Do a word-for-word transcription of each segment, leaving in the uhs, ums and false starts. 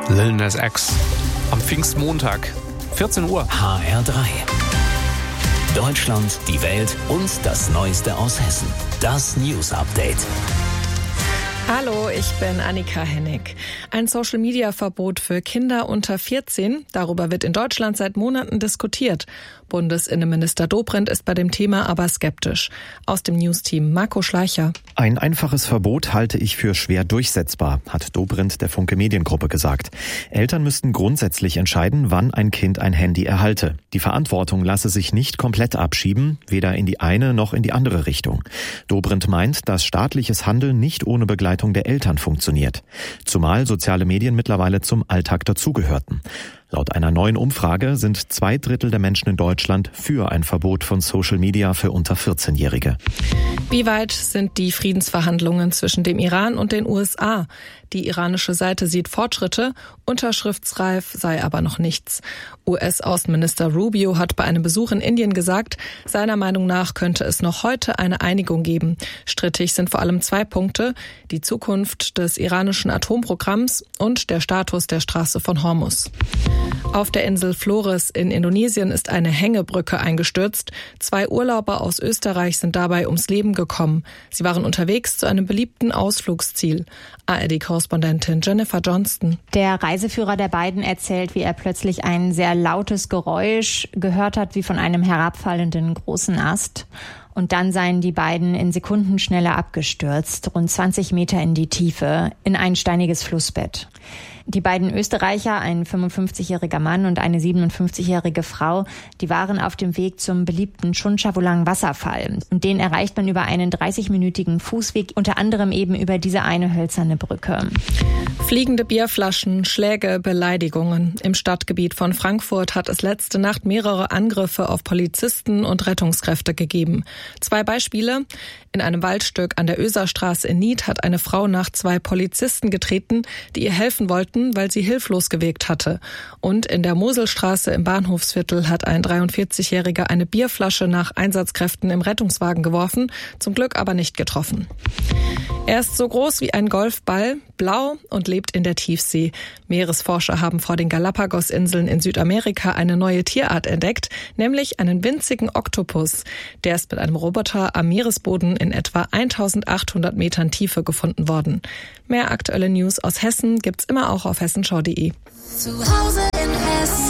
Lil Nas X am Pfingstmontag, vierzehn Uhr. H R drei. Deutschland, die Welt und das Neueste aus Hessen. Das News Update. Hallo, ich bin Annika Hennig. Ein Social-Media-Verbot für Kinder unter vierzehn, darüber wird in Deutschland seit Monaten diskutiert. Bundesinnenminister Dobrindt ist bei dem Thema aber skeptisch. Aus dem News-Team Marco Schleicher. Ein einfaches Verbot halte ich für schwer durchsetzbar, hat Dobrindt der Funke Mediengruppe gesagt. Eltern müssten grundsätzlich entscheiden, wann ein Kind ein Handy erhalte. Die Verantwortung lasse sich nicht komplett abschieben, weder in die eine noch in die andere Richtung. Dobrindt meint, dass staatliches Handeln nicht ohne Begleitung der Eltern funktioniert. Zumal soziale Medien mittlerweile zum Alltag dazugehörten. Laut einer neuen Umfrage sind zwei Drittel der Menschen in Deutschland für ein Verbot von Social Media für unter vierzehn-Jährige. Wie weit sind die Friedensverhandlungen zwischen dem Iran und den U S A? Die iranische Seite sieht Fortschritte, unterschriftsreif sei aber noch nichts. U S-Außenminister Rubio hat bei einem Besuch in Indien gesagt, seiner Meinung nach könnte es noch heute eine Einigung geben. Strittig sind vor allem zwei Punkte: die Zukunft des iranischen Atomprogramms und der Status der Straße von Hormuz. Auf der Insel Flores in Indonesien ist eine Hängebrücke eingestürzt. Zwei Urlauber aus Österreich sind dabei ums Leben gekommen. Sie waren unterwegs zu einem beliebten Ausflugsziel. A R D-Korrespondentin Jennifer Johnston. Der Reiseführer der beiden erzählt, wie er plötzlich ein sehr lautes Geräusch gehört hat, wie von einem herabfallenden großen Ast. Und dann seien die beiden in Sekundenschnelle abgestürzt, rund zwanzig Meter in die Tiefe, in ein steiniges Flussbett. Die beiden Österreicher, ein fünfundfünfzigjähriger Mann und eine siebenundfünfzigjährige Frau, die waren auf dem Weg zum beliebten Chunchavulang-Wasserfall. Und den erreicht man über einen dreißigminütigen Fußweg, unter anderem eben über diese eine hölzerne Brücke. Fliegende Bierflaschen, Schläge, Beleidigungen. Im Stadtgebiet von Frankfurt hat es letzte Nacht mehrere Angriffe auf Polizisten und Rettungskräfte gegeben. Zwei Beispiele. In einem Waldstück an der Oeserstraße in Nied hat eine Frau nach zwei Polizisten getreten, die ihr helfen wollten, weil sie hilflos gewirkt hatte. Und in der Moselstraße im Bahnhofsviertel hat ein dreiundvierzigjähriger eine Bierflasche nach Einsatzkräften im Rettungswagen geworfen, zum Glück aber nicht getroffen. Er ist so groß wie ein Golfball, blau und lebt in der Tiefsee. Meeresforscher haben vor den Galapagos-Inseln in Südamerika eine neue Tierart entdeckt, nämlich einen winzigen Oktopus. Der ist mit einem Roboter am Meeresboden in etwa eintausendachthundert Metern Tiefe gefunden worden. Mehr aktuelle News aus Hessen gibt's immer auch auf hessenschau punkt de. Zu Hause in Hessen.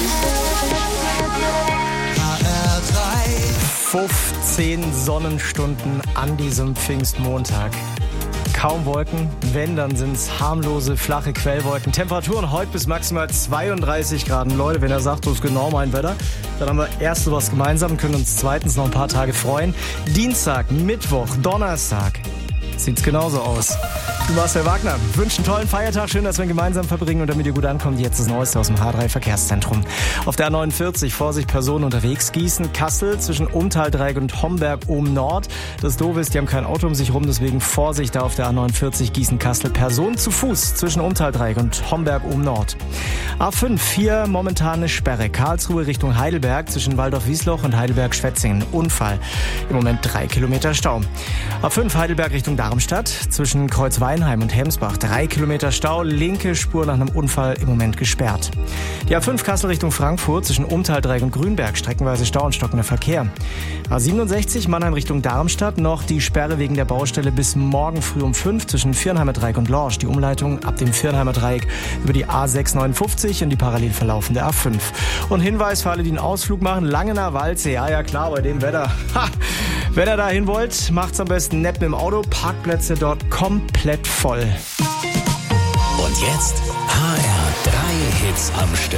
H R drei. fünfzehn Sonnenstunden an diesem Pfingstmontag. Kaum Wolken, wenn, dann sind es harmlose, flache Quellwolken. Temperaturen heute bis maximal zweiunddreißig Grad. Leute, wenn er sagt, so ist genau mein Wetter, dann haben wir erst was gemeinsam, können uns zweitens noch ein paar Tage freuen. Dienstag, Mittwoch, Donnerstag sieht's genauso aus. Du warst Herr Wagner. Wünsche einen tollen Feiertag. Schön, dass wir ihn gemeinsam verbringen. Und damit ihr gut ankommt, jetzt das Neueste aus dem H drei Verkehrszentrum. Auf der A neunundvierzig, Vorsicht, Personen unterwegs. Gießen, Kassel, zwischen Umtaldreieck und Homberg oben Nord. Das Doofe ist, die haben kein Auto um sich rum, deswegen Vorsicht da auf der A neunundvierzig, Gießen, Kassel. Personen zu Fuß zwischen Umtaldreieck und Homberg oben Nord. A fünf, hier momentane Sperre. Karlsruhe Richtung Heidelberg, zwischen Waldorf-Wiesloch und Heidelberg-Schwetzingen. Unfall. Im Moment drei Kilometer Stau. A fünf, Heidelberg Richtung Darmstadt, zwischen Kreuzweinheim und Hemsbach. Drei Kilometer Stau, linke Spur nach einem Unfall im Moment gesperrt. Die A fünf Kassel Richtung Frankfurt, zwischen Umtaldreieck und Grünberg, streckenweise Stau und stockender Verkehr. A siebenundsechzig Mannheim Richtung Darmstadt, noch die Sperre wegen der Baustelle bis morgen früh um fünf zwischen Viernheimer Dreieck und Lorsch. Die Umleitung ab dem Viernheimer Dreieck über die A sechshundertneunundfünfzig und die parallel verlaufende A fünf. Und Hinweis für alle, die einen Ausflug machen, Langener Waldsee. Ja, ja klar, bei dem Wetter. Ha! Wenn ihr dahin wollt, macht's am besten nett mit dem Auto. Parkplätze dort komplett voll. Und jetzt H R drei Hits am Stück.